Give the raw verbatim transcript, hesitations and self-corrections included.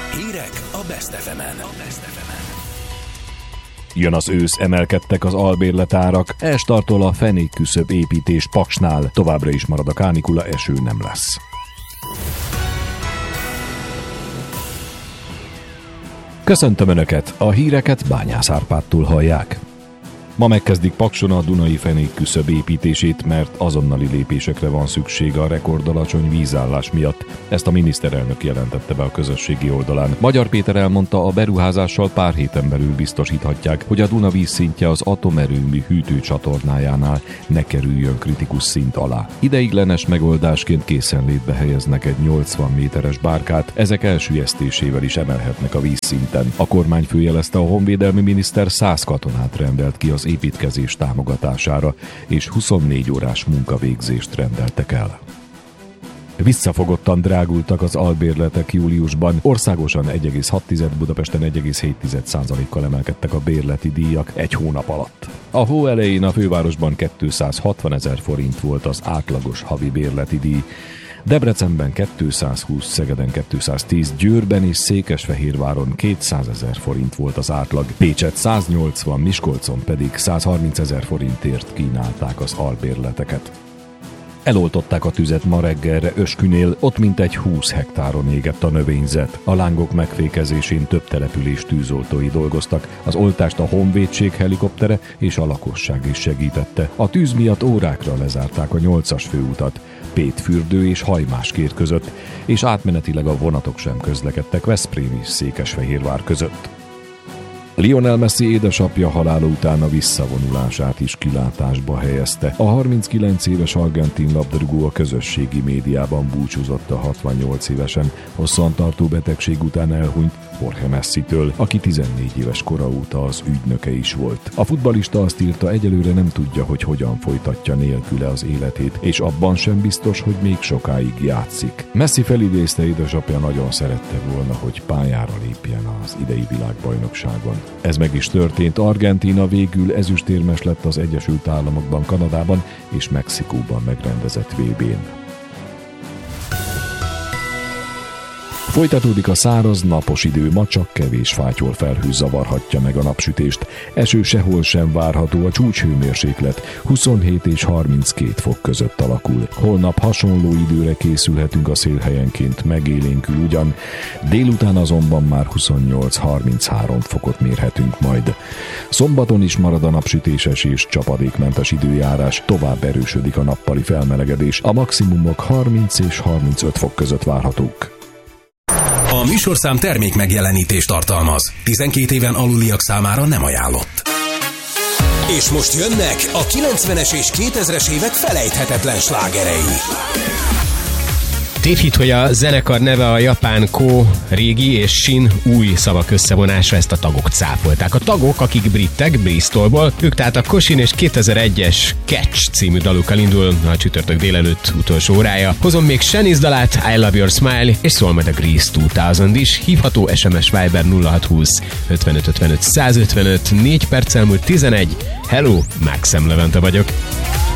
Hírek a Best ef emen. Jön az ősz, emelkedtek az albérletárak, elstartol a fenékküszöb építés Paksnál, továbbra is marad a kánikula, eső nem lesz. Köszöntöm Önöket, a híreket Bányász Árpádtól hallják. Ma megkezdik Pakson a Dunai fenékküszöb építését, mert azonnali lépésekre van szükség a rekordalacsony vízállás miatt. Ezt a miniszterelnök jelentette be a közösségi oldalán. Magyar Péter elmondta, a beruházással pár héten belül biztosíthatják, hogy a Duna vízszintje az atomerőmű hűtőcsatornájánál ne kerüljön kritikus szint alá. Ideiglenes megoldásként készenlétbe helyeznek egy nyolcvan méteres bárkát, ezek elsüllyesztésével is emelhetnek a vízszinten. A kormányfő jelezte, a honvédelmi miniszter száz katonát rendelt ki az építkezés támogatására, és huszonnégy órás munkavégzést rendeltek el. Visszafogottan drágultak az albérletek júliusban. Országosan egy egész hat, Budapesten egy egész hét százalékkal emelkedtek a bérleti díjak egy hónap alatt. A hó elején a fővárosban kétszázhatvanezer forint volt az átlagos havi bérleti díj, Debrecenben kétszázhúsz, Szegeden kétszáztíz, Győrben és Székesfehérváron kétszázezer forint volt az átlag, Pécset száznyolcvan, Miskolcon pedig százharmincezer forintért kínálták az albérleteket. Eloltották a tüzet ma reggelre Öskünél, ott mintegy húsz hektáron égett a növényzet. A lángok megfékezésén több település tűzoltói dolgoztak, az oltást a honvédség helikoptere és a lakosság is segítette. A tűz miatt órákra lezárták a nyolcas főutat, Pétfürdő és Hajmáskért között, és átmenetileg a vonatok sem közlekedtek Veszprém és Székesfehérvár között. Lionel Messi édesapja halála után a visszavonulását is kilátásba helyezte. A harminckilenc éves argentin labdarúgó a közösségi médiában búcsúzott a hatvannyolc évesen hosszantartó betegség után elhunyt Jorge Messitől, aki tizennégy éves kora óta az ügynöke is volt. A futballista azt írta, egyelőre nem tudja, hogy hogyan folytatja nélküle az életét, és abban sem biztos, hogy még sokáig játszik. Messi felidézte, édesapja nagyon szerette volna, hogy pályára lépjen az idei világbajnokságon. Ez meg is történt, Argentína végül ezüstérmes lett az Egyesült Államokban, Kanadában és Mexikóban megrendezett vé bén. Folytatódik a száraz, napos idő, ma csak kevés fátyol felhő zavarhatja meg a napsütést. Eső sehol sem várható, a csúcshőmérséklet huszonhét és harminckét fok között alakul. Holnap hasonló időre készülhetünk, a szél helyenként megélénkül ugyan, délután azonban már huszonnyolc-harminchárom fokot mérhetünk majd. Szombaton is marad a napsütéses és csapadékmentes időjárás, tovább erősödik a nappali felmelegedés, a maximumok harminc és harmincöt fok között várhatók. A műsorszám termék megjelenítést tartalmaz. tizenkét éven aluliak számára nem ajánlott. És most jönnek a kilencvenes és kétezres évek felejthetetlen slágerei. Tévhit, hogy a zenekar neve a japán Ko, régi és Shin új szavak összevonása, ezt a tagok cáfolták. A tagok, akik britek, Bristolból, ők tehát a Koshin és kétezer-egyes Catch című dalukkal indul a csütörtök délelőtt utolsó órája. Hozom még Shanice dalát, I Love Your Smile, és szól majd a Grease kétezer is. Hívható es em es Viber nulla hat húsz ötvenöt ötvenöt százötvenöt, négy perc elmúlt tizenegy. Hello, Maxem Levente vagyok.